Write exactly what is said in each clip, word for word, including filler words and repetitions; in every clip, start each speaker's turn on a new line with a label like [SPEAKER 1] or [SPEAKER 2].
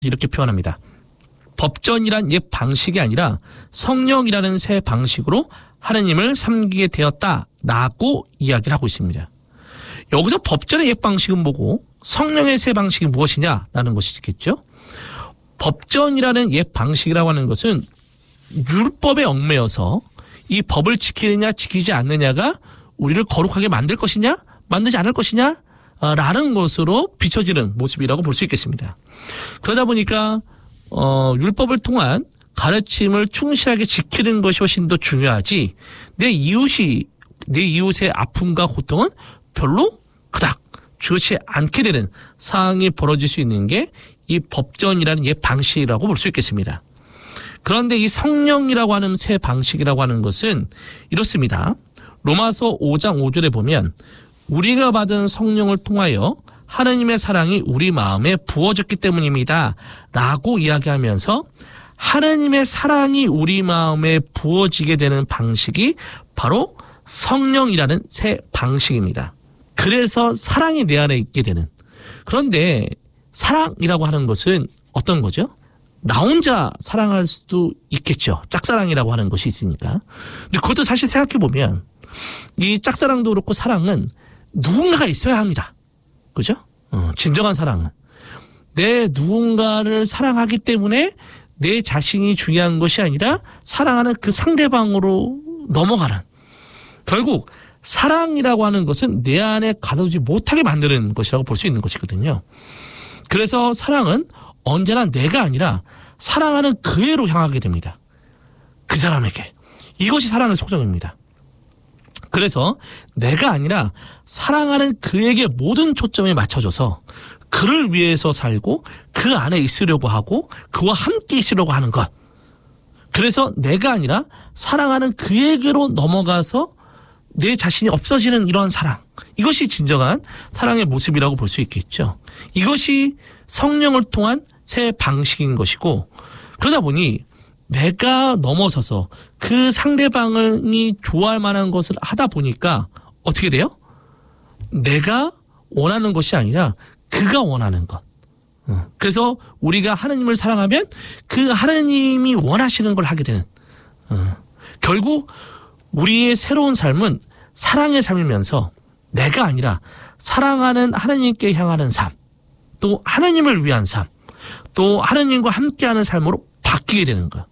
[SPEAKER 1] 이렇게 표현합니다. 법전이란 옛 방식이 아니라 성령이라는 새 방식으로 하느님을 섬기게 되었다라고 이야기를 하고 있습니다. 여기서 법전의 옛 방식은 뭐고 성령의 새 방식이 무엇이냐라는 것이겠죠. 법전이라는 옛 방식이라고 하는 것은 율법에 얽매여서 이 법을 지키느냐 지키지 않느냐가 우리를 거룩하게 만들 것이냐 만들지 않을 것이냐 라는 것으로 비춰지는 모습이라고 볼 수 있겠습니다. 그러다 보니까 어, 율법을 통한 가르침을 충실하게 지키는 것이 훨씬 더 중요하지 내 이웃이 내 이웃의 아픔과 고통은 별로 그닥 중요치 않게 되는 상황이 벌어질 수 있는 게 이 법전이라는 옛 방식이라고 볼 수 있겠습니다. 그런데 이 성령이라고 하는 새 방식이라고 하는 것은 이렇습니다. 로마서 오 장 오 절에 보면 우리가 받은 성령을 통하여 하느님의 사랑이 우리 마음에 부어졌기 때문입니다. 라고 이야기하면서 하느님의 사랑이 우리 마음에 부어지게 되는 방식이 바로 성령이라는 새 방식입니다. 그래서 사랑이 내 안에 있게 되는. 그런데 사랑이라고 하는 것은 어떤 거죠? 나 혼자 사랑할 수도 있겠죠. 짝사랑이라고 하는 것이 있으니까. 근데 그것도 사실 생각해보면 이 짝사랑도 그렇고 사랑은 누군가가 있어야 합니다. 그죠? 어, 진정한 사랑은. 내 누군가를 사랑하기 때문에 내 자신이 중요한 것이 아니라 사랑하는 그 상대방으로 넘어가는. 결국 사랑이라고 하는 것은 내 안에 가두지 못하게 만드는 것이라고 볼 수 있는 것이거든요. 그래서 사랑은 언제나 내가 아니라 사랑하는 그애로 향하게 됩니다. 그 사람에게. 이것이 사랑의 속성입니다. 그래서 내가 아니라 사랑하는 그에게 모든 초점이 맞춰져서 그를 위해서 살고 그 안에 있으려고 하고 그와 함께 있으려고 하는 것. 그래서 내가 아니라 사랑하는 그에게로 넘어가서 내 자신이 없어지는 이러한 사랑. 이것이 진정한 사랑의 모습이라고 볼 수 있겠죠. 이것이 성령을 통한 새 방식인 것이고 그러다 보니 내가 넘어서서 그 상대방이 좋아할 만한 것을 하다 보니까 어떻게 돼요? 내가 원하는 것이 아니라 그가 원하는 것. 그래서 우리가 하나님을 사랑하면 그 하나님이 원하시는 걸 하게 되는. 결국 우리의 새로운 삶은 사랑의 삶이면서 내가 아니라 사랑하는 하나님께 향하는 삶, 또 하나님을 위한 삶, 또 하나님과 함께하는 삶으로 바뀌게 되는 거예요.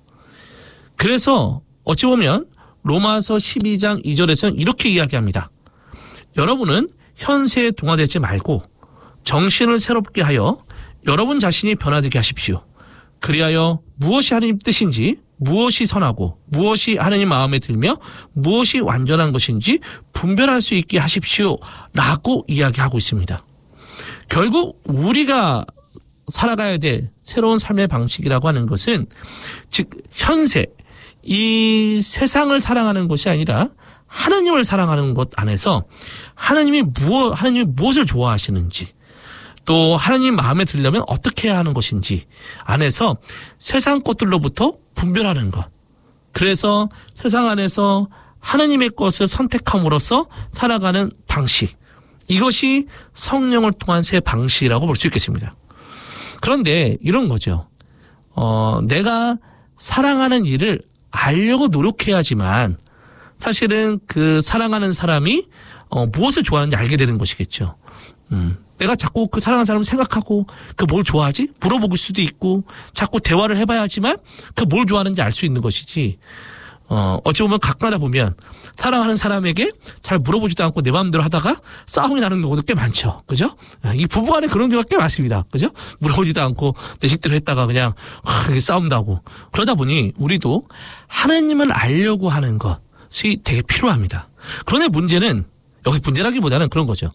[SPEAKER 1] 그래서 어찌 보면 로마서 십이 장 이 절에서는 이렇게 이야기합니다. 여러분은 현세에 동화되지 말고 정신을 새롭게 하여 여러분 자신이 변화되게 하십시오. 그리하여 무엇이 하나님 뜻인지 무엇이 선하고 무엇이 하나님 마음에 들며 무엇이 완전한 것인지 분별할 수 있게 하십시오. 라고 이야기하고 있습니다. 결국 우리가 살아가야 될 새로운 삶의 방식이라고 하는 것은 즉 현세 이 세상을 사랑하는 것이 아니라 하나님을 사랑하는 것 안에서 하나님이 무엇 하나님이 무엇을 좋아하시는지 또 하나님 마음에 들려면 어떻게 해야 하는 것인지 안에서 세상 것들로부터 분별하는 것. 그래서 세상 안에서 하나님의 것을 선택함으로써 살아가는 방식. 이것이 성령을 통한 새 방식이라고 볼 수 있겠습니다. 그런데 이런 거죠. 어, 내가 사랑하는 일을 알려고 노력해야지만 사실은 그 사랑하는 사람이 어, 무엇을 좋아하는지 알게 되는 것이겠죠. 음. 내가 자꾸 그 사랑하는 사람을 생각하고 그 뭘 좋아하지? 물어볼 수도 있고 자꾸 대화를 해봐야지만 그 뭘 좋아하는지 알 수 있는 것이지. 어, 어찌 보면 가끔가다 보면 사랑하는 사람에게 잘 물어보지도 않고 내 마음대로 하다가 싸움이 나는 경우도 꽤 많죠. 그죠? 이 부부간에 그런 경우가 꽤 많습니다. 그죠? 물어보지도 않고 내 식대로 했다가 그냥 하, 싸움나고. 그러다 보니 우리도 하나님을 알려고 하는 것이 되게 필요합니다. 그런데 문제는 여기 문제라기보다는 그런 거죠.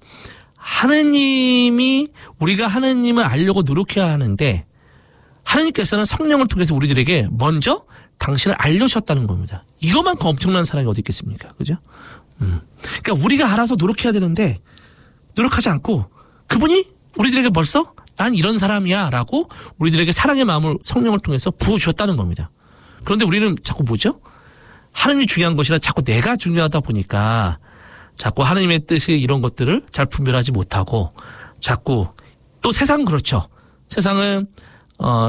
[SPEAKER 1] 하나님이 우리가 하나님을 알려고 노력해야 하는데 하나님께서는 성령을 통해서 우리들에게 먼저 당신을 알려주셨다는 겁니다. 이것만큼 엄청난 사랑이 어디 있겠습니까? 그죠? 음. 그러니까 우리가 알아서 노력해야 되는데 노력하지 않고 그분이 우리들에게 벌써 난 이런 사람이야 라고 우리들에게 사랑의 마음을 성령을 통해서 부어주셨다는 겁니다. 그런데 우리는 자꾸 뭐죠? 하나님이 중요한 것이라 자꾸 내가 중요하다 보니까 자꾸 하나님의 뜻이 이런 것들을 잘 분별하지 못하고 자꾸 또 세상은 그렇죠. 세상은 어,